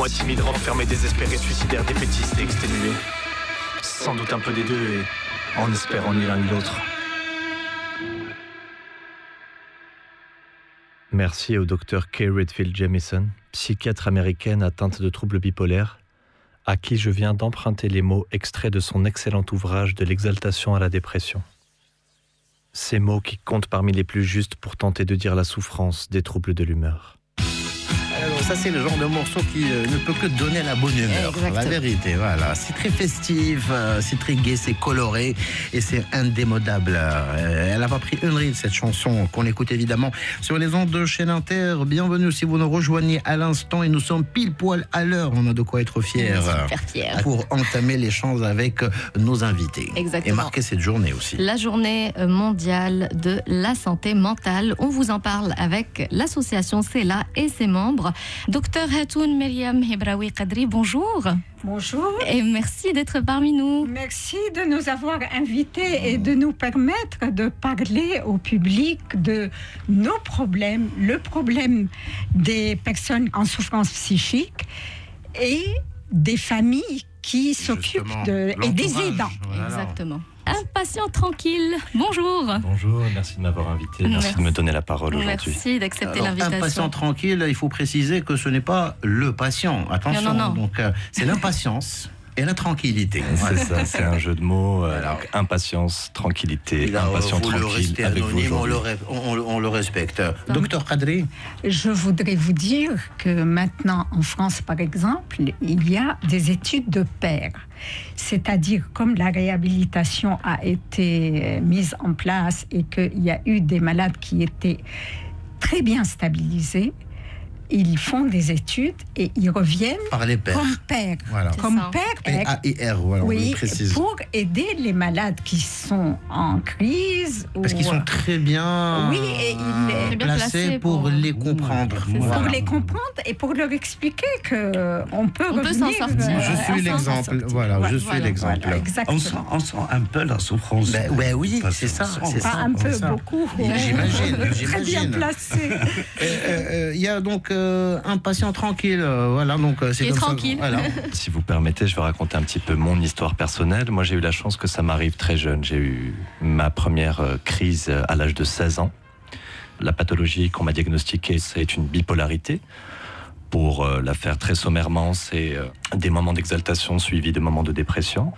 moins timide, renfermé, désespéré, suicidaire, défaitiste et exténué. Sans doute un peu des deux et en espérant ni l'un ni l'autre. Merci au docteur Kay Redfield Jamison, psychiatre américaine atteinte de troubles bipolaires, à qui je viens d'emprunter les mots extraits de son excellent ouvrage de l'exaltation à la dépression. Ces mots qui comptent parmi les plus justes pour tenter de dire la souffrance des troubles de l'humeur. Alors ça c'est le genre de morceau qui ne peut que donner la bonne humeur. Exactement. La vérité, voilà. C'est très festif, c'est très gai, c'est coloré et c'est indémodable. Elle n'a pas pris une ride cette chanson qu'on écoute évidemment sur les ondes de Chaîne Inter. Bienvenue si vous nous rejoignez à l'instant et nous sommes pile poil à l'heure. On a de quoi être fiers. Super fiers. Pour entamer l'échange avec nos invités. Exactement. Et marquer cette journée aussi. La journée mondiale de la santé mentale. On vous en parle avec l'association CELA et ses membres. Docteur Hatoun Myriam Hebraoui Kadri, bonjour. Bonjour. Et merci d'être parmi nous. Merci de nous avoir invités et de nous permettre de parler au public de nos problèmes, le problème des personnes en souffrance psychique et des familles qui s'occupent et des aidants. Voilà. Exactement. Un patient tranquille. Bonjour. Bonjour, merci de m'avoir invité, merci de me donner la parole aujourd'hui. Merci d'accepter Alors, l'invitation. un patient tranquille, il faut préciser que ce n'est pas le patient. Attention, Non. donc c'est l'impatience et la tranquillité. C'est ça, c'est un jeu de mots. Donc, impatience, tranquillité, Là, impatient vous le tranquille restez avec vous anonyme, aujourd'hui. on le respecte. Docteur Kadri. Je voudrais vous dire que maintenant, en France, par exemple, il y a des études de pairs. C'est-à-dire, comme la réhabilitation a été mise en place et qu'il y a eu des malades qui étaient très bien stabilisés, ils font des études et ils reviennent Par les pairs. comme pairs. Voilà. Comme ça. pairs. P-A-I-R, voilà, on Oui, le précise. pour aider les malades qui sont en crise. Parce qu'ils sont très bien, Oui, et il est très bien placés placé pour pour les comprendre. C'est ça. pour les comprendre et pour leur expliquer qu'on peut On peut revenir. s'en sortir. Je suis l'exemple. Voilà, je suis l'exemple. Voilà, exactement. On sent un peu la souffrance. Ouais, oui, Parce c'est qu'on ça. sent. C'est Pas ça, un peu, c'est ça. beaucoup. J'imagine. Très bien placé. Il y a donc un patient tranquille, voilà, donc c'est Qui est comme tranquille. ça. Voilà. Si vous permettez, je vais raconter un petit peu mon histoire personnelle. Moi, j'ai eu la chance que ça m'arrive très jeune. J'ai eu ma première crise à l'âge de 16 ans. La pathologie qu'on m'a diagnostiquée, c'est une bipolarité. Pour la faire très sommairement, c'est des moments d'exaltation suivis de moments de dépression.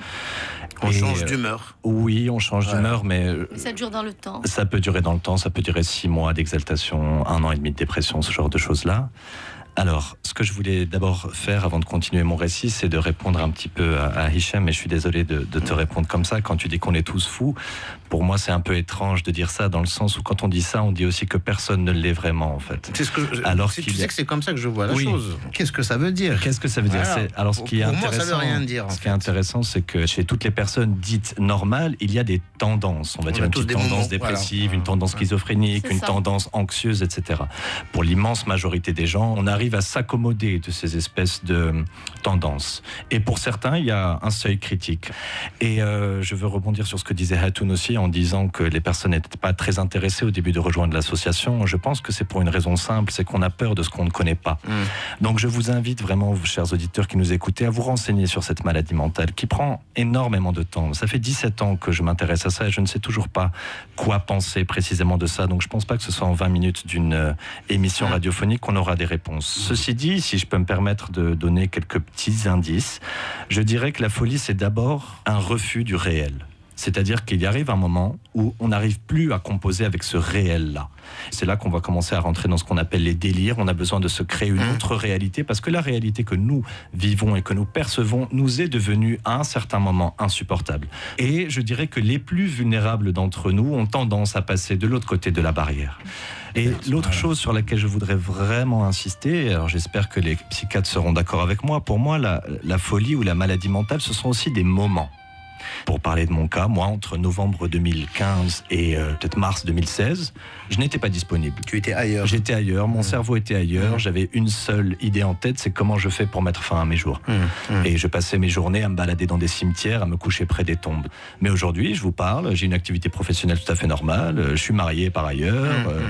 On Et, change d'humeur. Oui, on change d'humeur, mais Ça dure dans le temps. ça peut durer dans le temps. Ça peut durer 6 mois d'exaltation, 1 an et demi de dépression, ce genre de choses-là. Alors, ce que je voulais d'abord faire avant de continuer mon récit, c'est de répondre un petit peu à Hicham, mais je suis désolé de te répondre comme ça. Quand tu dis qu'on est tous fous, pour moi c'est un peu étrange de dire ça, dans le sens où quand on dit ça, on dit aussi que personne ne l'est vraiment en fait. C'est ce que Alors tu qu'il y a- sais que c'est comme ça que je vois la Oui. chose. Qu'est-ce que ça veut dire? Qu'est-ce que ça veut dire? Voilà. Alors, ce qui est Pour moi, intéressant, ça veut rien dire, en ce qui est intéressant, c'est que chez toutes les personnes dites normales, il y a des tendances. On va dire a une tous petite des tendance moments, dépressive, voilà. une tendance schizophrénique, C'est une ça. tendance anxieuse, etc. Pour l'immense majorité des gens, on arrive à s'accommoder de ces espèces de tendances. Et pour certains, il y a un seuil critique. Et je veux rebondir sur ce que disait Hatoun aussi, en disant que les personnes n'étaient pas très intéressées au début de rejoindre l'association. Je pense que c'est pour une raison simple, c'est qu'on a peur de ce qu'on ne connaît pas. Donc je vous invite vraiment, vous, chers auditeurs qui nous écoutez, à vous renseigner sur cette maladie mentale qui prend énormément de temps. Ça fait 17 ans que je m'intéresse à ça et je ne sais toujours pas quoi penser précisément de ça. Donc je ne pense pas que ce soit en 20 minutes d'une émission radiophonique qu'on aura des réponses. Ceci dit, si je peux me permettre de donner quelques petits indices, je dirais que la folie, c'est d'abord un refus du réel. C'est-à-dire qu'il y arrive un moment où on n'arrive plus à composer avec ce réel-là. C'est là qu'on va commencer à rentrer dans ce qu'on appelle les délires. On a besoin de se créer une autre réalité parce que la réalité que nous vivons et que nous percevons nous est devenue à un certain moment insupportable. Et je dirais que les plus vulnérables d'entre nous ont tendance à passer de l'autre côté de la barrière. Et l'autre chose sur laquelle je voudrais vraiment insister, alors j'espère que les psychiatres seront d'accord avec moi, pour moi la folie ou la maladie mentale, ce sont aussi des moments. Pour parler de mon cas, moi, entre novembre 2015 et peut-être mars 2016, je n'étais pas disponible. Tu étais ailleurs. J'étais ailleurs, mon cerveau était ailleurs, j'avais une seule idée en tête, c'est comment je fais pour mettre fin à mes jours. Et je passais mes journées à me balader dans des cimetières, à me coucher près des tombes. Mais aujourd'hui, je vous parle, j'ai une activité professionnelle tout à fait normale, je suis marié par ailleurs,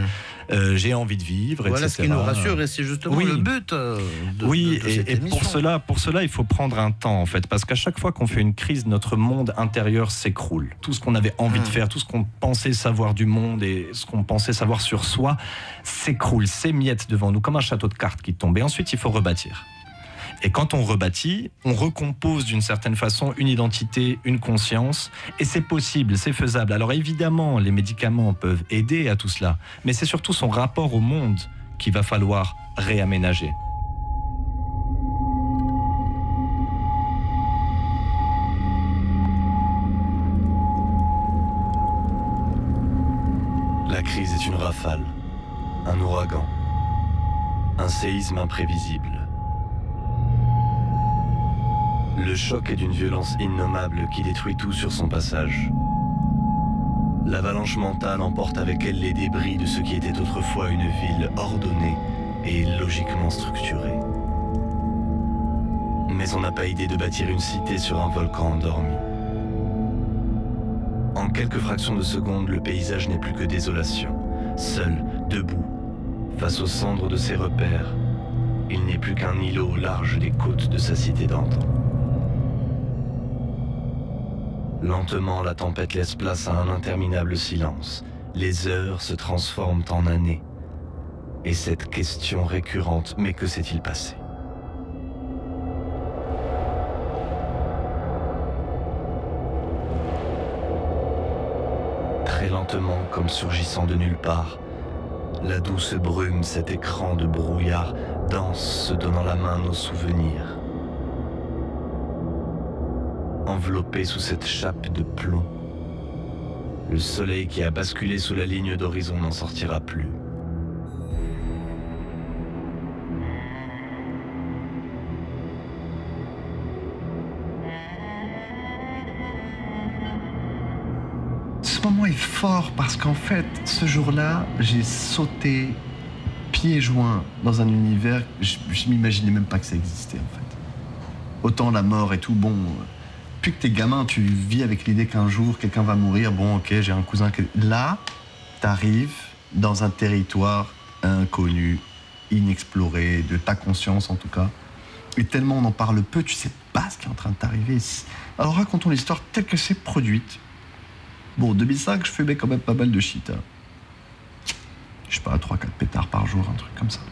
j'ai envie de vivre, voilà etc. ce qui nous rassure, et c'est justement le but de cette émission. Pour cela, il faut prendre un temps, en fait, parce qu'à chaque fois qu'on fait une crise, notre monde intérieur s'écroule. Tout ce qu'on avait envie de faire, tout ce qu'on pensait savoir du monde et ce qu'on pensait savoir sur soi, s'écroule, s'émiette devant nous, comme un château de cartes qui tombe. Et ensuite, il faut rebâtir. Et quand on rebâtit, on recompose d'une certaine façon une identité, une conscience, et c'est possible, c'est faisable. Alors évidemment, les médicaments peuvent aider à tout cela, mais c'est surtout son rapport au monde qu'il va falloir réaménager. La crise est une rafale, un ouragan, un séisme imprévisible. Le choc est d'une violence innommable qui détruit tout sur son passage. L'avalanche mentale emporte avec elle les débris de ce qui était autrefois une ville ordonnée et logiquement structurée. Mais on n'a pas idée de bâtir une cité sur un volcan endormi. En quelques fractions de secondes, le paysage n'est plus que désolation. Seul, debout, face aux cendres de ses repères, il n'est plus qu'un îlot au large des côtes de sa cité d'antan. Lentement, la tempête laisse place à un interminable silence. Les heures se transforment en années. Et cette question récurrente, mais que s'est-il passé ? Très lentement, comme surgissant de nulle part, la douce brume, cet écran de brouillard, danse, se donnant la main nos souvenirs. Enveloppé sous cette chape de plomb, le soleil qui a basculé sous la ligne d'horizon n'en sortira plus. Ce moment est fort parce qu'en fait, ce jour-là, j'ai sauté pieds joints dans un univers, je m'imaginais même pas que ça existait en fait. Autant la mort et tout, bon... Depuis que t'es gamin, tu vis avec l'idée qu'un jour, quelqu'un va mourir. Bon, ok, j'ai un cousin qui... Là, t'arrives dans un territoire inconnu, inexploré, de ta conscience en tout cas. Et tellement on en parle peu, tu sais pas ce qui est en train de t'arriver. Alors racontons l'histoire telle que c'est produite. Bon, 2005, je fumais quand même pas mal de shit. Hein. Je sais pas, 3-4 pétards par jour, un truc comme ça.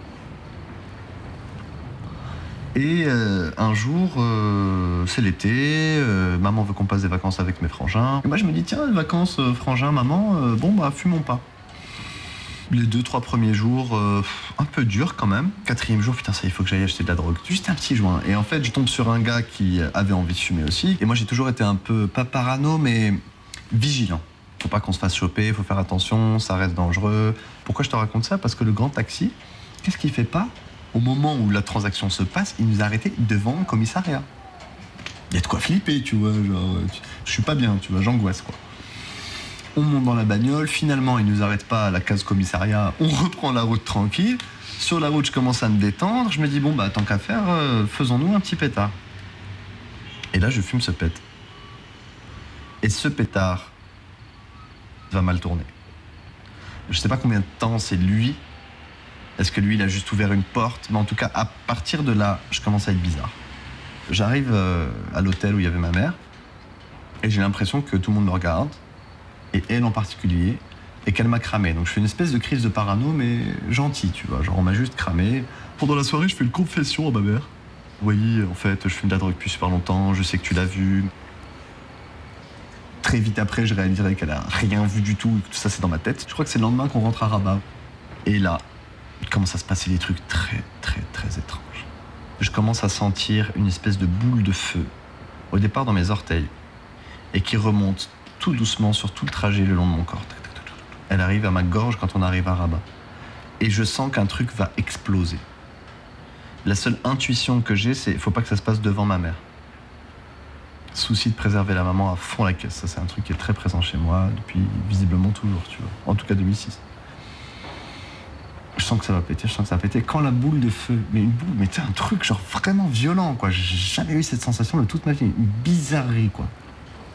Et un jour, c'est l'été, maman veut qu'on passe des vacances avec mes frangins. Et moi je me dis, tiens, les vacances, frangins, maman, bon bah fumons pas. Les 2-3 premiers jours, un peu dur quand même. 4e jour, putain ça, il faut que j'aille acheter de la drogue. Juste un petit joint. Et en fait, je tombe sur un gars qui avait envie de fumer aussi. Et moi j'ai toujours été un peu, pas parano, mais vigilant. Faut pas qu'on se fasse choper, faut faire attention, ça reste dangereux. Pourquoi je te raconte ça ? Parce que le grand taxi, qu'est-ce qu'il fait pas ? Au moment où la transaction se passe, il nous a arrêtés devant le commissariat. Il y a de quoi flipper, tu vois. Genre, je suis pas bien, tu vois, j'angoisse, quoi. On monte dans la bagnole, finalement, il nous arrête pas à la case commissariat. On reprend la route tranquille. Sur la route, je commence à me détendre. Je me dis, bon, bah, tant qu'à faire, faisons-nous un petit pétard. Et là, je fume ce pet. Et ce pétard va mal tourner. Je sais pas combien de temps c'est lui. Est-ce que lui, il a juste ouvert une porte ? Mais en tout cas, à partir de là, je commence à être bizarre. J'arrive à l'hôtel où il y avait ma mère, et j'ai l'impression que tout le monde me regarde, et elle en particulier, et qu'elle m'a cramé. Donc je fais une espèce de crise de parano, mais gentille, tu vois. Genre, on m'a juste cramé. Pendant la soirée, je fais une confession à ma mère. Oui, en fait, je fume de la drogue depuis super longtemps, je sais que tu l'as vu. Très vite après, je réaliserai qu'elle a rien vu du tout, et que tout ça, c'est dans ma tête. Je crois que c'est le lendemain qu'on rentre à Rabat. Et là, il commence à se passer des trucs très, très, très étranges. Je commence à sentir une espèce de boule de feu, au départ dans mes orteils, et qui remonte tout doucement sur tout le trajet le long de mon corps. Elle arrive à ma gorge quand on arrive à Rabat. Et je sens qu'un truc va exploser. La seule intuition que j'ai, c'est qu'il ne faut pas que ça se passe devant ma mère. Souci de préserver la maman à fond la caisse. Ça, c'est un truc qui est très présent chez moi depuis visiblement toujours, tu vois. En tout cas 2006. Je sens que ça va péter, je sens que ça va péter. Quand la boule de feu, mais une boule, mais c'est un truc genre vraiment violent, quoi. J'ai jamais eu cette sensation de toute ma vie. Une bizarrerie, quoi.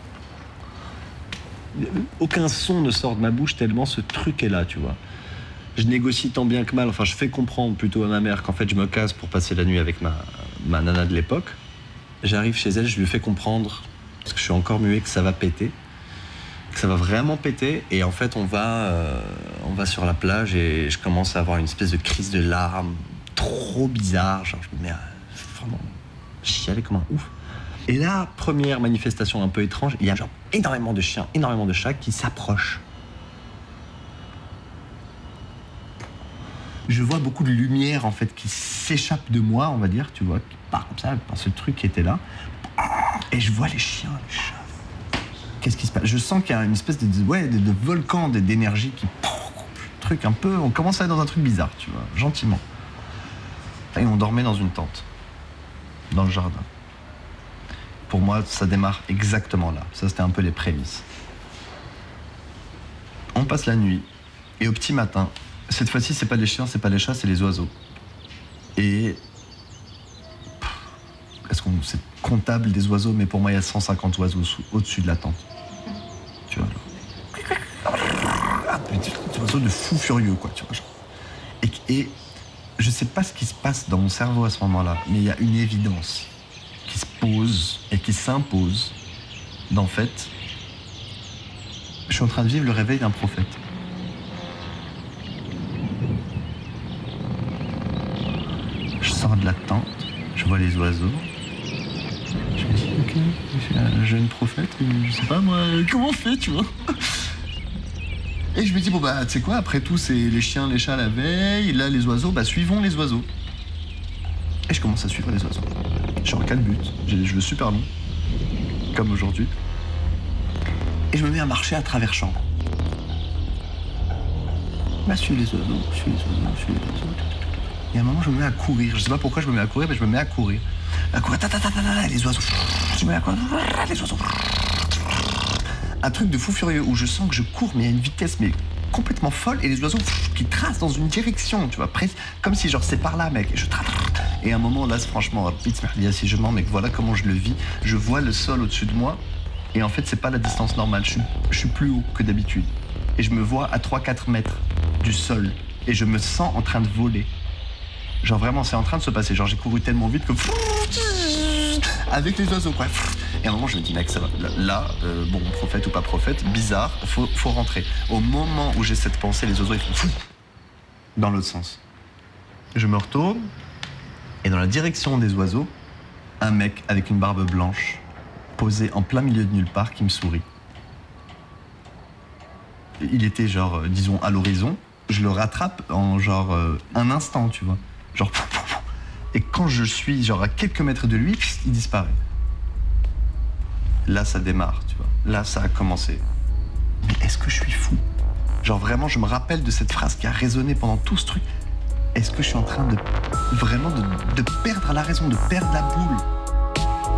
Aucun son ne sort de ma bouche tellement ce truc est là, tu vois. Je négocie tant bien que mal, enfin je fais comprendre plutôt à ma mère qu'en fait je me casse pour passer la nuit avec ma nana de l'époque. J'arrive chez elle, je lui fais comprendre, parce que je suis encore muet, que ça va péter, que ça va vraiment péter. Et en fait on va sur la plage et je commence à avoir une espèce de crise de larmes trop bizarre. Genre je me mets à vraiment chialer comme un ouf. Et là, première manifestation un peu étrange, il y a genre énormément de chiens, énormément de chats qui s'approchent. Je vois beaucoup de lumière en fait qui s'échappe de moi, on va dire, tu vois, qui part comme ça, par ce truc qui était là. Et je vois les chiens, les chats. Qu'est-ce qui se passe? Je sens qu'il y a une espèce de volcan d'énergie qui... Truc un peu... On commence à être dans un truc bizarre, tu vois, gentiment. Et on dormait dans une tente, dans le jardin. Pour moi, ça démarre exactement là. Ça, c'était un peu les prémices. On passe la nuit, et au petit matin, cette fois-ci, c'est pas les chiens, c'est pas les chats, c'est les oiseaux. Et... Est-ce qu'on... C'est comptable des oiseaux, mais pour moi, il y a 150 oiseaux au-dessus de la tente. Tu vois, des oiseaux de fous furieux, quoi, tu vois. Genre. Et je sais pas ce qui se passe dans mon cerveau à ce moment-là, mais il y a une évidence qui se pose et qui s'impose d'en fait, je suis en train de vivre le réveil d'un prophète. Je sors de la tente, je vois les oiseaux. Je me dis, ok, je suis un jeune prophète, je sais pas moi, comment on fait, tu vois. Et je me dis, bon bah, tu sais quoi, après tout, c'est les chiens, les chats la veille, là, les oiseaux, bah, suivons les oiseaux. Et je commence à suivre les oiseaux. Genre, quel but? J'ai les cheveux super longs, comme aujourd'hui. Et je me mets à marcher à travers champs. Bah, je suis les oiseaux, je suis les oiseaux, je suis les oiseaux. Et à un moment, je me mets à courir. Je sais pas pourquoi je me mets à courir, mais je me mets à courir. À courir, les oiseaux. Je me mets à courir, les oiseaux. Un truc de fou furieux où je sens que je cours, mais à une vitesse mais complètement folle, et les oiseaux qui tracent dans une direction, tu vois, presque comme si genre c'est par là, mec. Et à un moment là, franchement, si je mens, mec, voilà comment je le vis. Je vois le sol au-dessus de moi, et en fait c'est pas la distance normale. Je suis plus haut que d'habitude, et je me vois à 3-4 mètres du sol, et je me sens en train de voler. Genre vraiment, c'est en train de se passer. Genre j'ai couru tellement vite que avec les oiseaux, quoi. Et à un moment, je me dis, mec, ça va. Là, bon, prophète ou pas prophète, bizarre, faut rentrer. Au moment où j'ai cette pensée, les oiseaux, ils font dans l'autre sens. Je me retourne, et dans la direction des oiseaux, un mec avec une barbe blanche, posé en plein milieu de nulle part, qui me sourit. Il était genre, disons, à l'horizon. Je le rattrape en genre un instant, tu vois. Genre... Et quand je suis genre à quelques mètres de lui, il disparaît. Là, ça démarre, tu vois. Là, ça a commencé. Mais est-ce que je suis fou? Genre vraiment, je me rappelle de cette phrase qui a résonné pendant tout ce truc. Est-ce que je suis en train de vraiment de perdre la raison, de perdre la boule?